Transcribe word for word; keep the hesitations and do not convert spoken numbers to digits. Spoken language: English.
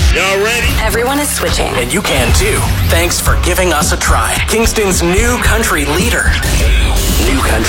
Y'all ready? Everyone is switching. And you can too. Thanks for giving us a try. Kingston's new country leader. New country.